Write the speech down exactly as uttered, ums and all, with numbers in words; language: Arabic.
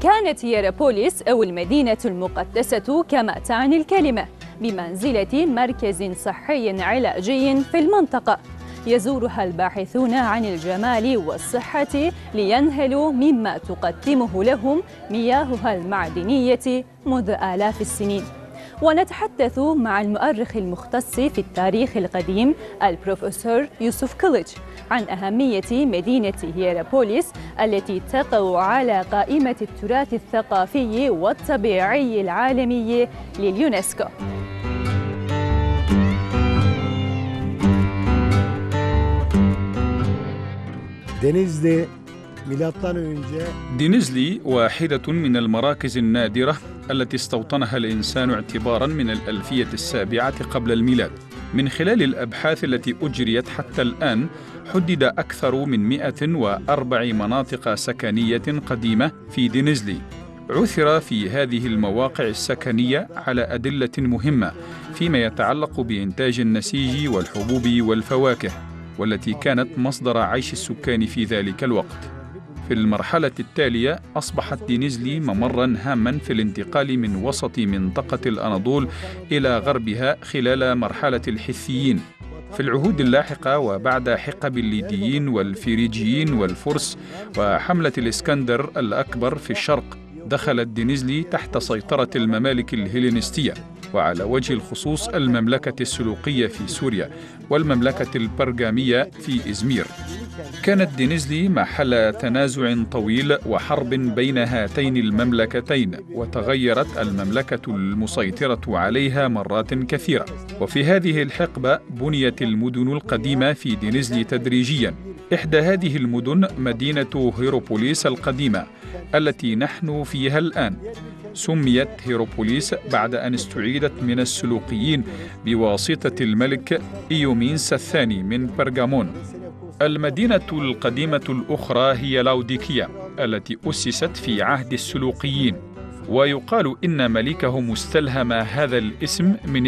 كانت هيرابوليس أو المدينة المقدسة كما تعني الكلمة بمنزلة مركز صحي علاجي في المنطقة، يزورها الباحثون عن الجمال والصحة لينهلوا مما تقدمه لهم مياهها المعدنية منذ آلاف السنين. ونتحدث مع المؤرخ المختص في التاريخ القديم البروفيسور يوسف كليج عن أهمية مدينة هيرابوليس التي تقع على قائمة التراث الثقافي والطبيعي العالمي لليونسكو. Denizli milattan önce دينيزلي واحدة من المراكز النادرة التي استوطنها الإنسان اعتباراً من الألفية السابعة قبل الميلاد. من خلال الأبحاث التي أجريت حتى الآن حدد أكثر من مئة وأربع مناطق سكنية قديمة في دينيزلي. عثر في هذه المواقع السكنية على أدلة مهمة فيما يتعلق بإنتاج النسيج والحبوب والفواكه، والتي كانت مصدر عيش السكان في ذلك الوقت. في المرحلة التالية أصبحت دينيزلي ممراً هاماً في الانتقال من وسط منطقة الأناضول إلى غربها خلال مرحلة الحثيين. في العهود اللاحقة وبعد حقب الليديين والفريجيين والفرس وحملة الإسكندر الأكبر في الشرق، دخلت دينيزلي تحت سيطرة الممالك الهيلينستية، وعلى وجه الخصوص المملكة السلوقية في سوريا والمملكة البرغامية في إزمير. كانت دينيزلي محل تنازع طويل وحرب بين هاتين المملكتين، وتغيرت المملكة المسيطرة عليها مرات كثيرة. وفي هذه الحقبة بنيت المدن القديمة في دينيزلي تدريجياً. إحدى هذه المدن مدينة هيرابوليس القديمة التي نحن فيها الآن. سميت هيرابوليس بعد أن استعيدت من السلوقيين بواسطة الملك إيومينس الثاني من برغامون. المدينة القديمة الأخرى هي لاوديكيا التي أسست في عهد السلوقيين، ويقال إن ملكهم استلهم هذا الاسم من